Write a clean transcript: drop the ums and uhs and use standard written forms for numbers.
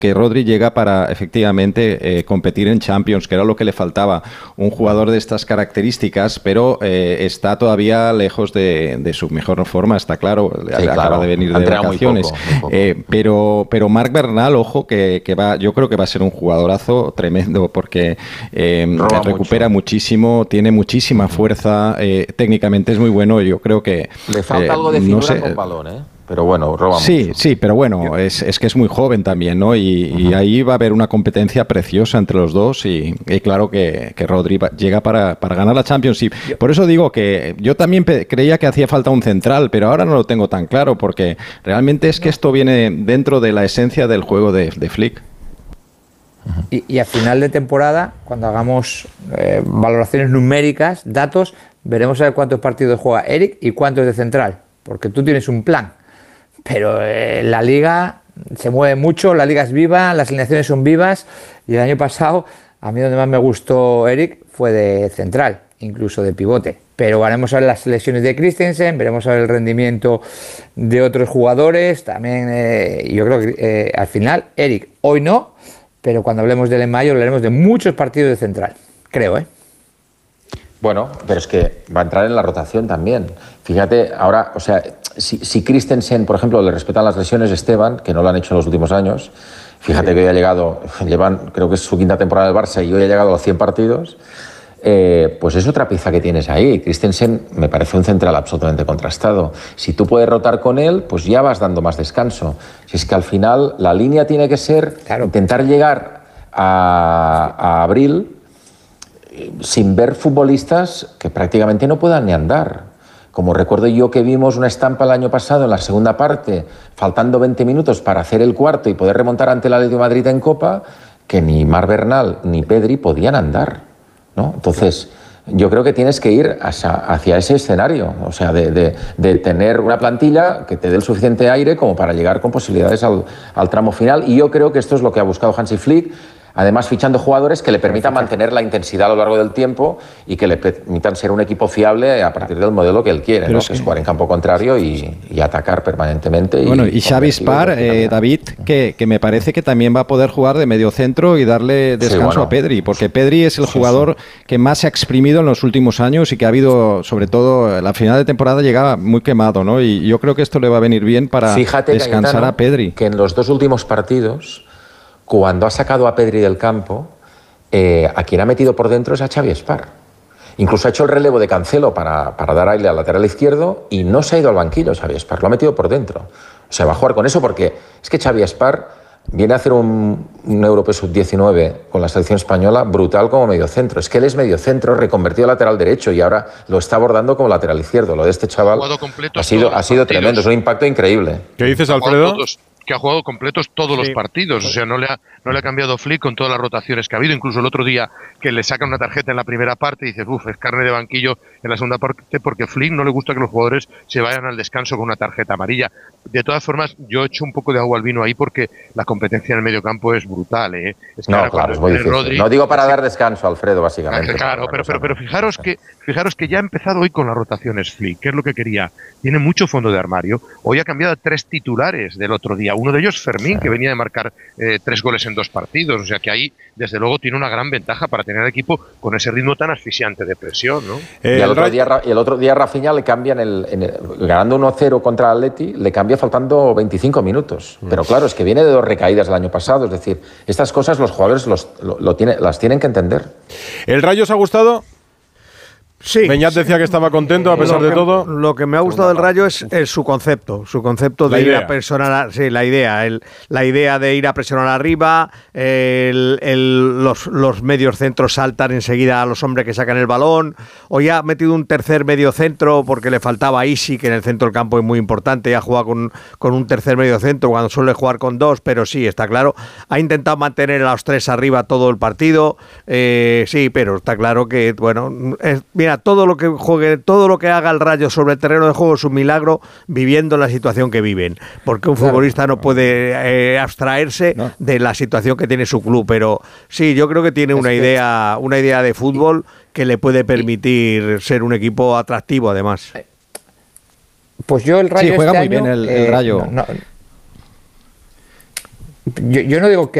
que Rodri llega para efectivamente competir en Champions, que era lo que le faltaba. Un jugador de estas características, pero está todavía lejos de su mejor forma, está claro. Sí, acaba de venir de vacaciones. Muy poco. Pero Marc Bernal, ojo, que va, yo creo que va a ser un jugadorazo tremendo, porque recupera muchísimo, tiene muchísima fuerza, técnicamente es muy bueno. Yo creo que le falta algo de finura con balón, pero bueno, roba mucho. Sí, pero bueno, es que es muy joven también, ¿no? Y ahí va a haber una competencia preciosa entre los dos, y claro que Rodri llega para ganar la Champions. Y por eso digo que yo también creía que hacía falta un central, pero ahora no lo tengo tan claro, porque realmente es que esto viene dentro de la esencia del juego de Flick. Y a final de temporada, cuando hagamos valoraciones numéricas, datos, veremos a ver cuántos partidos juega Eric y cuántos de central, porque tú tienes un plan. Pero la liga se mueve mucho, la liga es viva, las alineaciones son vivas, y el año pasado a mí donde más me gustó Eric fue de central, incluso de pivote. Pero veremos a ver las lesiones de Christensen, veremos a ver el rendimiento de otros jugadores. También yo creo que al final Eric hoy no, pero cuando hablemos de él en mayo hablaremos de muchos partidos de central, creo, Bueno, pero es que va a entrar en la rotación también. Fíjate, ahora, o sea, si Christensen, por ejemplo, le respetan las lesiones de Esteban, que no lo han hecho en los últimos años, fíjate que hoy ha llegado, creo que es su quinta temporada del Barça y hoy ha llegado a los 100 partidos, pues es otra pieza que tienes ahí. Christensen me parece un central absolutamente contrastado. Si tú puedes rotar con él, pues ya vas dando más descanso. Si es que al final la línea tiene que ser intentar llegar a abril sin ver futbolistas que prácticamente no puedan ni andar. Como recuerdo yo que vimos una estampa el año pasado en la segunda parte, faltando 20 minutos para hacer el cuarto y poder remontar ante el Atlético de Madrid en Copa, que ni Marc Bernal ni Pedri podían andar, ¿no? Entonces, yo creo que tienes que ir hacia ese escenario, o sea, de tener una plantilla que te dé el suficiente aire como para llegar con posibilidades al tramo final. Y yo creo que esto es lo que ha buscado Hansi Flick. Además, fichando jugadores que le permitan mantener la intensidad a lo largo del tiempo y que le permitan ser un equipo fiable a partir del modelo que él quiere, ¿no? Que es jugar en campo contrario y atacar permanentemente. Bueno, y Xavi Spar, David, que me parece que también va a poder jugar de medio centro y darle descanso a Pedri, porque Pedri es el jugador que más se ha exprimido en los últimos años y que ha habido, sobre todo, la final de temporada llegaba muy quemado, ¿no? Y yo creo que esto le va a venir bien para descansar, Cayetano, a Pedri. Que en los dos últimos partidos, cuando ha sacado a Pedri del campo, a quien ha metido por dentro es a Xavi Spar. Incluso ha hecho el relevo de Cancelo para dar aire al lateral izquierdo y no se ha ido al banquillo Xavi Spar, lo ha metido por dentro. O sea, va a jugar con eso porque es que Xavi Spar viene a hacer un Europeo Sub-19 con la selección española brutal como mediocentro. Es que él es mediocentro, reconvertido a lateral derecho y ahora lo está abordando como lateral izquierdo. Lo de este chaval ha sido tremendo, es un impacto increíble. ¿Qué dices, Alfredo? Que ha jugado completos todos los partidos, o sea, no le ha cambiado Flick con todas las rotaciones que ha habido. Incluso el otro día que le sacan una tarjeta en la primera parte y dices, es carne de banquillo en la segunda parte, porque Flick no le gusta que los jugadores se vayan al descanso con una tarjeta amarilla. De todas formas, yo echo un poco de agua al vino ahí porque la competencia en el medio campo es brutal, Es que no, claro, es muy difícil. Rodri, no digo para dar descanso, Alfredo, básicamente. Claro, pero fijaros que ya ha empezado hoy con las rotaciones Flick, que es lo que quería. Tiene mucho fondo de armario. Hoy ha cambiado a 3 titulares del otro día. Uno de ellos, Fermín, que venía de marcar 3 goles en 2 partidos. O sea que ahí, desde luego, tiene una gran ventaja para tener el equipo con ese ritmo tan asfixiante de presión, ¿no? Y el otro día Rafinha le cambian, ganando 1-0 contra el Atleti, le cambia faltando 25 minutos. Pero claro, es que viene de 2 recaídas el año pasado. Es decir, estas cosas los jugadores las tienen que entender. ¿El Rayo os ha gustado? Sí. Beñat decía que estaba contento a pesar de todo. Lo que me ha gustado del Rayo es su concepto de ir a presionar, la idea de ir a presionar arriba, los medios centros saltan enseguida a los hombres que sacan el balón. Hoy ha metido un tercer medio centro porque le faltaba Isi, que en el centro del campo es muy importante, y ha jugado con un tercer medio centro cuando suele jugar con 2, pero sí, está claro, ha intentado mantener a los 3 arriba todo el partido, sí, pero está claro que, bueno, mira, todo lo que juegue, todo lo que haga el Rayo sobre el terreno de juego es un milagro, viviendo la situación que viven, porque un futbolista no puede abstraerse de la situación que tiene su club, pero sí, yo creo que tiene una idea de fútbol que le puede permitir ser un equipo atractivo, además. Pues yo el Rayo juega muy bien el Rayo. yo no digo que